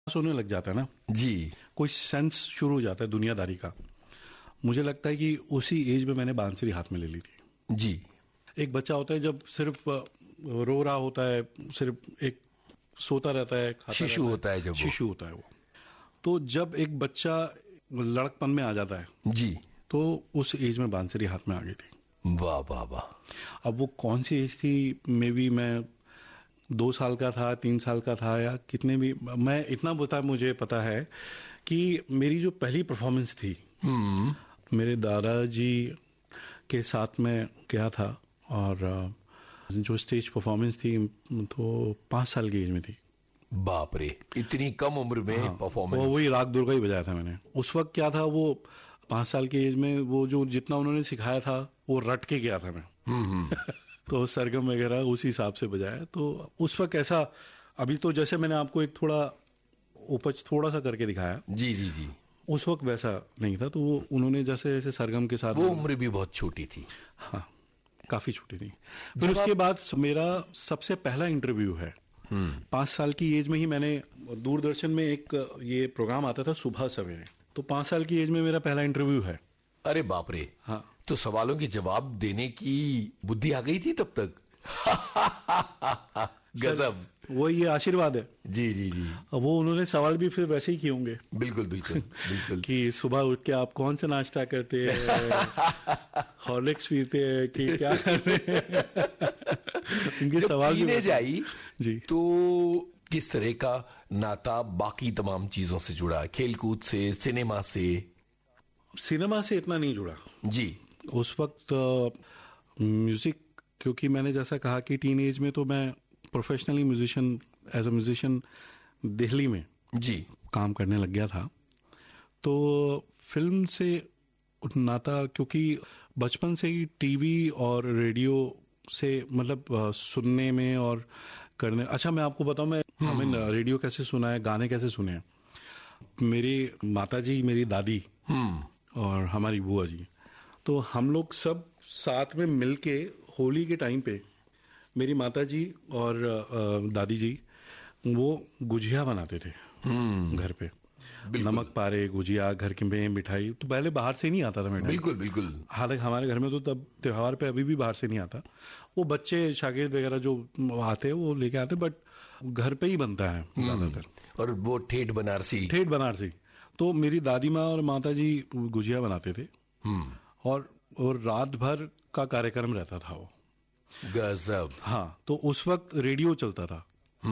होने लग जाता है ना जी। कोई सेंस शुरू हो जाता है दुनियादारी का। मुझे लगता है कि उसी एज में मैंने बांसुरी हाथ में ले ली थी। जी। एक बच्चा होता है जब सिर्फ रो रहा होता है, सिर्फ एक सोता रहता है, खाता शिशु रहता होता है जब शिशु होता है वो। तो जब एक बच्चा लड़कपन में आ जाता है जी, तो उस एज में बांसुरी हाथ में आ गई थी। वाह वाह वाह। अब वो कौन सी एज थी, मे बी मैं 2 साल का था, 3 साल का था, या कितने भी, मैं इतना मुझे पता है कि मेरी जो पहली परफॉर्मेंस थी मेरे दादाजी के साथ में गया था, और जो स्टेज परफॉर्मेंस थी तो 5 साल की एज में थी। बाप रे, इतनी कम उम्र में परफॉर्मेंस। वही राग दुर्गा ही बजाया था मैंने। उस वक्त क्या था, वो 5 साल की एज में वो जो जितना उन्होंने सिखाया था वो रट के गया था मैं। तो सरगम वगैरह उसी हिसाब से बजाया। तो उस वक्त ऐसा, अभी तो जैसे मैंने आपको एक थोड़ा उपज थोड़ा सा करके दिखाया, जी जी जी, उस वक्त वैसा नहीं था। तो वो उन्होंने जैसे जैसे सरगम के साथ, वो उम्र भी बहुत छोटी थी। हाँ, काफी छोटी थी। फिर उसके बाद मेरा सबसे पहला इंटरव्यू है 5 साल की एज में ही। मैंने दूरदर्शन में एक ये प्रोग्राम आता था सुबह सवेरे, तो 5 साल की एज में मेरा पहला इंटरव्यू है। अरे बाप रे। हाँ, तो सवालों के जवाब देने की बुद्धि आ गई थी तब तक। गजब। वो ये आशीर्वाद है। जी जी जी। वो उन्होंने सवाल भी फिर वैसे ही किए होंगे। बिल्कुल बिल्कुल बिल्कुल। कि सुबह उठ के आप कौन सा नाश्ता करते हैं, हॉर्लिक्स पीते हैं कि क्या करते हैं। उनके सवाल भी आई जी। तो किस तरह का नाता बाकी तमाम चीजों से जुड़ा, खेलकूद से, सिनेमा से? सिनेमा से इतना नहीं जुड़ा जी। उस वक्त। म्यूजिक, क्योंकि मैंने जैसा कहा कि टीन एज में तो मैं professionally musician, as a musician Delhi में जी काम करने लग गया था। तो फिल्म से नाता, क्योंकि बचपन से ही टीवी और रेडियो से मतलब सुनने में और करने। अच्छा, मैं आपको बताऊं, मैं हमें रेडियो कैसे सुना है, गाने कैसे सुने हैं। मेरी माताजी, मेरी दादी और हमारी बुआ जी, तो हम लोग सब साथ में मिलके होली के टाइम पे मेरी माताजी और दादी जी वो गुजिया बनाते थे घर पे। नमक पारे, गुजिया, घर की में मिठाई तो पहले बाहर से नहीं आता था मिठाई। बिल्कुल बिल्कुल। हालांकि हमारे घर में तो तब त्योहार पे अभी भी बाहर से नहीं आता। वो बच्चे शागिर्द वगैरह जो आते हैं वो लेके आते, बट घर पे ही बनता है ज्यादातर। और वो ठेठ बनारसी। तो मेरी दादी माँ और माता जी गुजिया बनाते थे, और रात भर का कार्यक्रम रहता था वो। गजब। हाँ, तो उस वक्त रेडियो चलता था।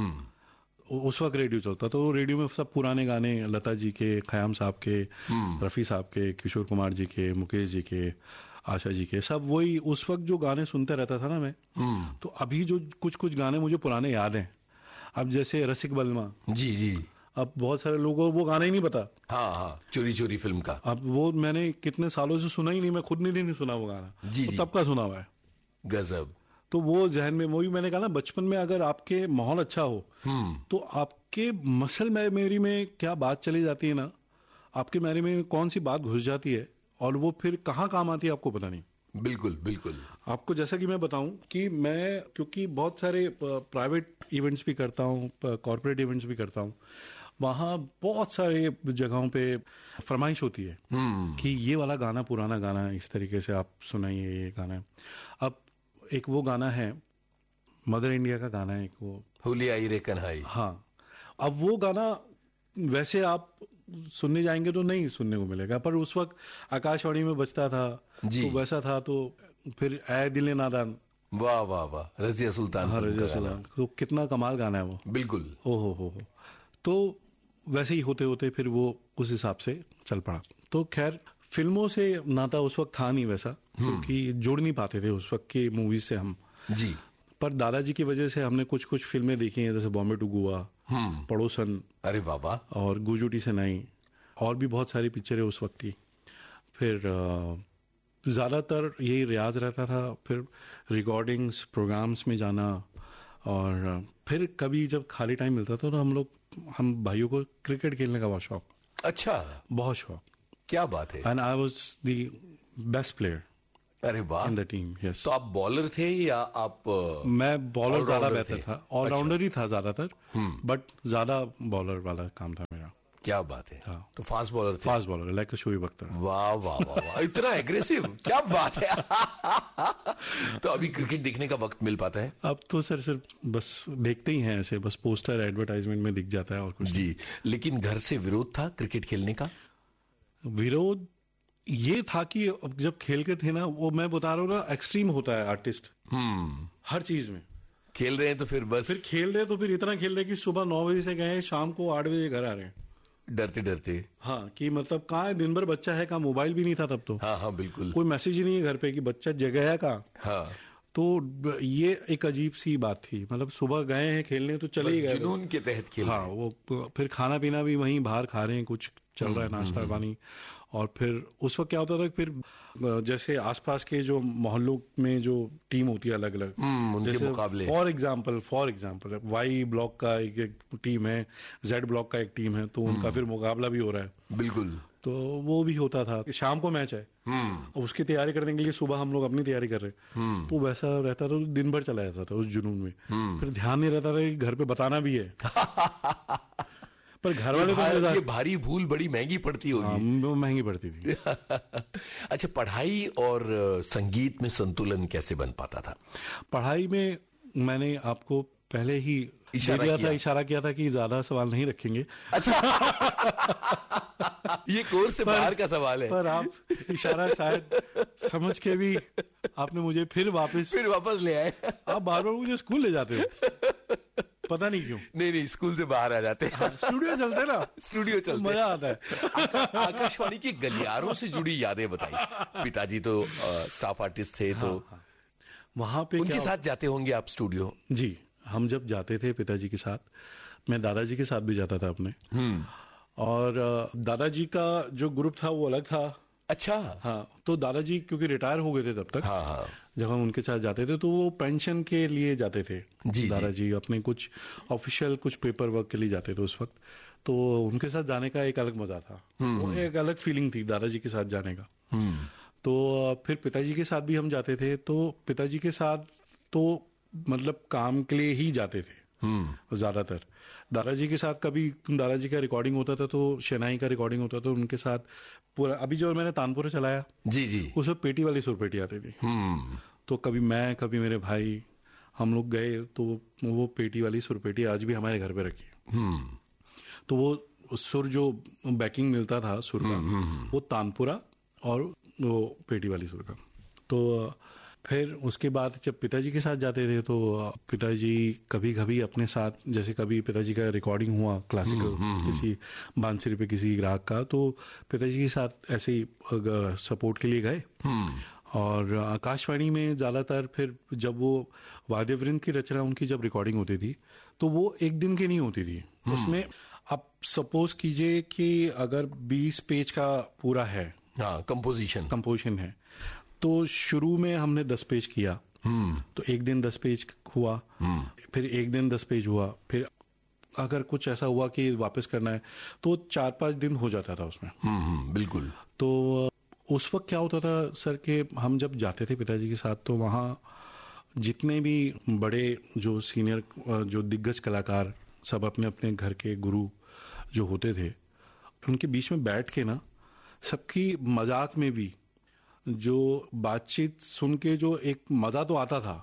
तो रेडियो में सब पुराने गाने, लता जी के, खयाम साहब के, रफी साहब के, किशोर कुमार जी के, मुकेश जी के, आशा जी के, सब वही उस वक्त जो गाने सुनते रहता था ना मैं। तो अभी जो कुछ कुछ गाने मुझे पुराने याद हैं। अब जैसे रसिक बलमा, जी जी, अब बहुत सारे लोगों को वो गाना ही नहीं पता। हाँ हाँ, चोरी चोरी फिल्म का। अब वो मैंने कितने सालों से सुना ही नहीं, मैं खुद नहीं सुना वो गाना। जी तो जी, तब का सुना हुआ है। गजब। तो वो जहन में, वही मैंने कहा ना, बचपन में अगर आपके माहौल अच्छा हो तो आपके मसल मेमोरी में क्या बात चली जाती है ना, आपके मेमोरी में कौन सी बात घुस जाती है और वो फिर कहाँ काम आती है आपको पता नहीं। बिल्कुल बिल्कुल। आपको जैसा कि मैं बताऊं कि मैं, क्योंकि बहुत सारे प्राइवेट इवेंट्स भी करता हूं, कॉर्पोरेट इवेंट्स भी करता हूं, वहां बहुत सारे जगहों पे फरमाइश होती है कि ये वाला गाना, पुराना गाना इस तरीके से आप सुनाइए, ये गाना है। अब एक वो गाना है, मदर इंडिया का गाना है एक, वो होली आई रे कन्हाई। हाँ, अब वो गाना वैसे आप सुनने जाएंगे तो नहीं सुनने को मिलेगा, पर उस वक्त आकाशवाणी में बजता था तो वैसा था। तो फिर ऐ दिले नादान, वाह वाह वाह, रजिया सुल्तान। हाँ, रजिया सुल्तान, तो कितना कमाल गाना है वो। बिल्कुल। ओ हो। तो वैसे ही होते होते फिर वो उस हिसाब से चल पड़ा। तो खैर, फिल्मों से नाता उस वक्त था नहीं वैसा, क्योंकि जुड़ नहीं पाते थे उस वक्त की मूवीज से हम जी। पर दादाजी की वजह से हमने कुछ कुछ फिल्में देखी हैं, जैसे बॉम्बे टू गोवा, पड़ोसन, अरे बाबा, और गुजुटी से नहीं, और भी बहुत सारी पिक्चरें उस वक्त की। फिर ज्यादातर यही रियाज रहता था, फिर रिकॉर्डिंग्स, प्रोग्राम्स में जाना, और फिर कभी जब खाली टाइम मिलता था तो हम भाइयों को क्रिकेट खेलने का बहुत शौक। अच्छा, बहुत शौक। क्या बात है। And I was the best player अरे वाह। In the team. यस। तो आप बॉलर थे या आप मैं बॉलर ज्यादा all-rounder बेहतर थे? था, ऑलराउंडर ही था ज्यादातर, बट ज्यादा बॉलर वाला काम था मेरा। क्या बात है। हाँ। तो फास्ट बॉलर थे। Fast bowler like Shoaib Akhtar. वाह वाह वाह वाह, इतना एग्रेसिव, क्या बात है। तो अभी क्रिकेट देखने का वक्त मिल पाता है? अब तो सर सिर्फ बस देखते ही हैं ऐसे, बस पोस्टर एडवर्टाइजमेंट में दिख जाता है और कुछ जी। लेकिन घर से विरोध था क्रिकेट खेलने का? विरोध ये था कि अब जब खेल के थे ना, वो मैं बता रहा हूँ ना, एक्सट्रीम होता है आर्टिस्ट हर चीज में। खेल रहे हैं तो फिर बस फिर खेल रहे तो फिर इतना खेल रहे कि सुबह 9 बजे से गए, शाम को 8 बजे घर आ रहे हैं। डरते डरते। हाँ, कि मतलब कहाँ है, दिन भर बच्चा है, कहाँ मोबाइल भी नहीं था तब तो। हाँ हाँ बिल्कुल। कोई मैसेज ही नहीं है घर पे कि बच्चा जगह है कहाँ। हाँ। तो ये एक अजीब सी बात थी, मतलब सुबह गए हैं खेलने तो चले ही गए, जुनून के तहत खेल हाँ। रहे हैं। वो फिर खाना पीना भी वहीं बाहर खा रहे हैं, कुछ चल रहा है नाश्ता पानी। और फिर उस वक्त क्या होता था, फिर जैसे आसपास के जो मोहल्लों में जो टीम होती है अलग अलग, उनके मुकाबले। फॉर एग्जाम्पल वाई ब्लॉक का एक टीम है, जेड ब्लॉक का एक टीम है, तो उनका फिर मुकाबला भी हो रहा है। बिल्कुल। तो वो भी होता था कि शाम को मैच है, और उसकी तैयारी करने के लिए सुबह हम लोग अपनी तैयारी कर रहे हैं, तो वैसा रहता था, तो दिन भर चला जाता था उस जुनून में। फिर ध्यान नहीं रहता था कि घर पे बताना भी है। पर घर वाले तो ये भारी भूल बड़ी महंगी पड़ती होगी। वो महंगी पड़ती थी। अच्छा, पढ़ाई और संगीत में संतुलन कैसे बन पाता था? पढ़ाई में मैंने आपको पहले ही इशारा किया था कि ज्यादा सवाल नहीं रखेंगे। अच्छा। ये कोर्स से बाहर का सवाल है। पर आप इशारा शायद समझ के भी आपने मुझे फिर वापस ले आए। आप बार बार मुझे स्कूल ले जाते हो, पता नहीं क्यों। नहीं, स्कूल से बाहर आ जाते हैं। स्टूडियो चलते ना, स्टूडियो चलते, मजा आता है। आकाशवाणी के गलियारों से जुड़ी यादें बताइए। पिताजी तो स्टाफ आर्टिस्ट थे, तो वहां पे उनके साथ जाते होंगे आप स्टूडियो? जी, हम जब जाते थे पिताजी के साथ, मैं दादाजी के साथ भी जाता था अपने। और दादाजी का जो ग्रुप था वो अलग था। अच्छा। हाँ, तो दादाजी क्योंकि रिटायर हो गए थे तब तक। हाँ। जब हम उनके साथ जाते थे तो वो पेंशन के लिए जाते थे। जी, दादाजी अपने कुछ ऑफिशियल कुछ पेपर वर्क के लिए जाते थे उस वक्त, तो उनके साथ जाने का एक अलग मजा था। वो एक अलग फीलिंग थी दादाजी के साथ जाने का। तो फिर पिताजी के साथ भी हम जाते थे, तो पिताजी के साथ तो मतलब काम के लिए ही जाते थे ज्यादातर। दादाजी के साथ कभी दादाजी का रिकॉर्डिंग होता था, तो शहनाई का रिकॉर्डिंग होता था उनके साथ पूरा। अभी जो मैंने तानपुरा चलाया, जी, उसमें पेटी वाली सुरपेटी आती थी। तो कभी मैं, कभी मेरे भाई, हम लोग गए, तो वो पेटी वाली सुरपेटी आज भी हमारे घर पे रखी है। तो वो सुर जो बैकिंग मिलता था सुर का, वो तानपुरा और वो पेटी वाली सुर का। तो फिर उसके बाद जब पिताजी के साथ जाते थे, तो पिताजी कभी कभी अपने साथ, जैसे कभी पिताजी का रिकॉर्डिंग हुआ क्लासिकल किसी बांसुरी पे किसी राग का, तो पिताजी के साथ ऐसे ही सपोर्ट के लिए गए। और आकाशवाणी में ज्यादातर फिर जब वो वाद्यवृंद की रचना उनकी जब रिकॉर्डिंग होती थी, तो वो एक दिन की नहीं होती थी। उसमें आप सपोज कीजिए कि अगर 20 पेज का पूरा है, कंपोजिशन है, तो शुरू में हमने 10 पेज किया, तो एक दिन 10 पेज हुआ, फिर एक दिन 10 पेज हुआ, फिर अगर कुछ ऐसा हुआ कि वापस करना है तो 4-5 दिन हो जाता था उसमें। बिल्कुल। तो उस वक्त क्या होता था सर कि हम जब जाते थे पिताजी के साथ, तो वहाँ जितने भी बड़े जो सीनियर जो दिग्गज कलाकार सब अपने अपने घर के गुरु जो होते थे, उनके बीच में बैठ के ना, सबकी मजाक में भी जो बातचीत सुन के जो एक मजा तो आता था,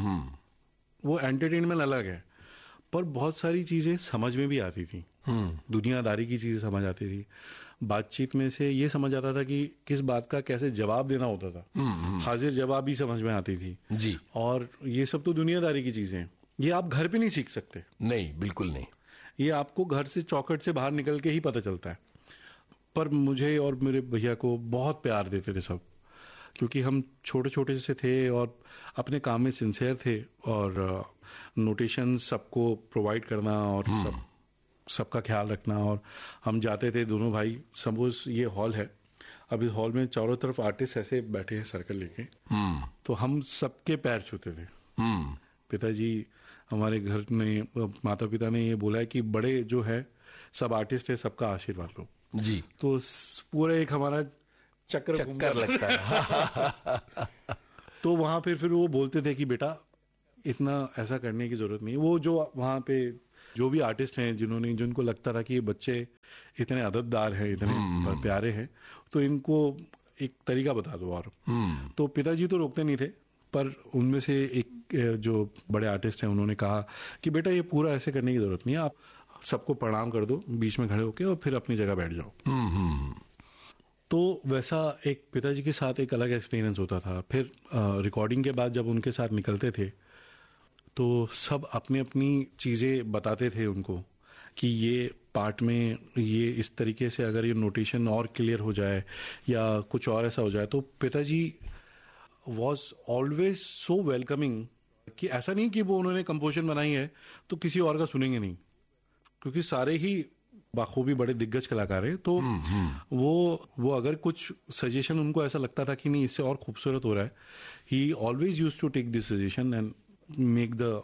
वो एंटरटेनमेंट अलग है, पर बहुत सारी चीजें समझ में भी आती थी। दुनियादारी की चीजें समझ आती थी। बातचीत में से ये समझ आता था कि किस बात का कैसे जवाब देना होता था। हाजिर जवाब भी समझ में आती थी जी। और ये सब तो दुनियादारी की चीजें हैं, ये आप घर पे नहीं सीख सकते। नहीं, बिल्कुल नहीं। ये आपको घर से चौखट से बाहर निकल के ही पता चलता है। पर मुझे और मेरे भैया को बहुत प्यार देते थे सब, क्योंकि हम छोटे छोटे से थे और अपने काम में सिंसियर थे, और नोटेशन सबको प्रोवाइड करना और सबका ख्याल रखना। और हम जाते थे दोनों भाई, सपोज ये हॉल है, अब इस हॉल में चारों तरफ आर्टिस्ट ऐसे बैठे हैं सर्कल लेके, तो हम सबके पैर छूते थे। पिताजी हमारे घर में, माता पिता ने ये बोला है कि बड़े जो है सब आर्टिस्ट है, सबका आशीर्वाद लो जी। तो पूरा एक हमारा चक्कर लगता है। तो वहां फिर वो बोलते थे कि बेटा इतना ऐसा करने की जरूरत नहीं। वो जो वहां पे जो भी आर्टिस्ट हैं जिनको लगता था कि ये बच्चे इतने अदबदार हैं, इतने प्यारे हैं, तो इनको एक तरीका बता दो। और तो पिताजी तो रोकते नहीं थे, पर उनमें से एक जो बड़े आर्टिस्ट हैं उन्होंने कहा कि बेटा ये पूरा ऐसे करने की जरूरत नहीं है, आप सबको प्रणाम कर दो बीच में खड़े होके और फिर अपनी जगह बैठ जाओ। तो वैसा एक पिताजी के साथ एक अलग एक्सपीरियंस होता था। फिर रिकॉर्डिंग के बाद जब उनके साथ निकलते थे तो सब अपनी अपनी चीज़ें बताते थे उनको कि ये पार्ट में ये इस तरीके से अगर ये नोटेशन और क्लियर हो जाए या कुछ और ऐसा हो जाए। तो पिताजी वॉज ऑलवेज सो वेलकमिंग कि ऐसा नहीं कि वो उन्होंने कंपोजिशन बनाई है तो किसी और का सुनेंगे नहीं, क्योंकि सारे ही बाखूबी बड़े दिग्गज कलाकार हैं। तो वो अगर कुछ सजेशन उनको ऐसा लगता था कि नहीं इससे और खूबसूरत हो रहा है, ही always used to take this suggestion and make the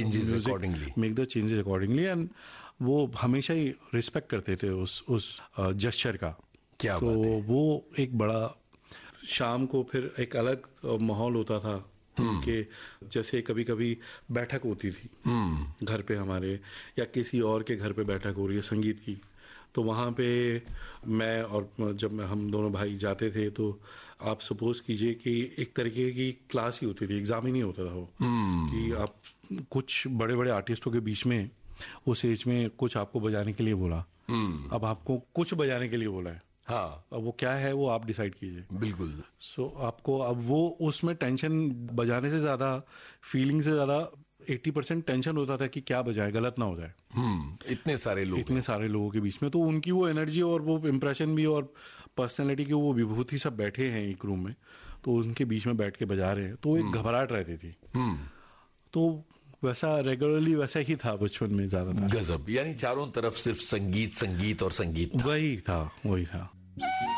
changes accordingly. And वो हमेशा ही रिस्पेक्ट करते थे उस जेस्चर का। क्या तो बात है। वो एक बड़ा शाम को फिर एक अलग माहौल होता था कि जैसे कभी कभी बैठक होती थी घर पे हमारे या किसी और के घर पे बैठक हो रही है संगीत की, तो वहाँ पे मैं और जब हम दोनों भाई जाते थे तो आप सपोज कीजिए कि एक तरीके की क्लास ही होती थी, एग्जाम ही नहीं होता था वो कि आप कुछ बड़े बड़े आर्टिस्टों के बीच में उस एज में कुछ आपको बजाने के लिए बोला। अब आपको कुछ बजाने के लिए बोला है, हाँ, अब वो क्या है वो आप डिसाइड कीजिए। बिल्कुल। सो आपको अब वो उसमें टेंशन बजाने से ज्यादा फीलिंग से ज्यादा 80% टेंशन होता था कि क्या बजाए गलत ना हो जाए। इतने सारे लोगों के बीच में तो उनकी वो एनर्जी और वो इम्प्रेशन भी और पर्सनैलिटी की वो विभूति सब बैठे हैं एक रूम में, तो उनके बीच में बैठ के बजा रहे हैं तो एक घबराहट रहती थी। तो वैसा रेगुलरली वैसा ही था बचपन में ज्यादातर। गजब, यानी चारों तरफ सिर्फ संगीत संगीत और संगीत वही था।